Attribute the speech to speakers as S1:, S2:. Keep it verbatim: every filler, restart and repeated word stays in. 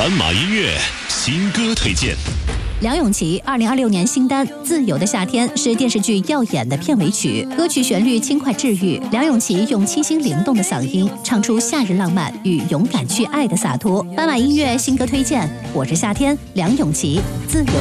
S1: 斑马音乐新歌推荐。
S2: 梁咏琪二零二六年新单《自由的夏天》是电视剧《耀眼》的片尾曲，歌曲旋律轻快治愈。梁咏琪用清新灵动的嗓音唱出夏日浪漫与勇敢去爱的洒脱。斑马音乐新歌推荐：我是夏天，梁咏琪，《自由